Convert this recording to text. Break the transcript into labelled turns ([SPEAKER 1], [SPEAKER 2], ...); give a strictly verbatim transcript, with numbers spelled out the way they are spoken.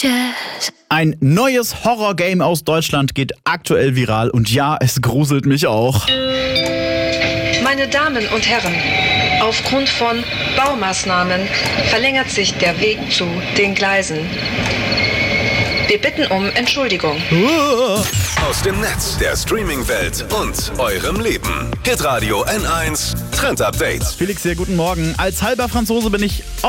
[SPEAKER 1] Jazz.
[SPEAKER 2] Ein neues Horrorgame aus Deutschland geht aktuell viral und ja, es gruselt mich auch.
[SPEAKER 3] Meine Damen und Herren, aufgrund von Baumaßnahmen verlängert sich der Weg zu den Gleisen. Wir bitten um Entschuldigung.
[SPEAKER 4] Aus dem Netz, der Streaming-Welt und eurem Leben. Hitradio N eins Trend Update.
[SPEAKER 2] Felix hier, guten Morgen. Als halber Franzose bin ich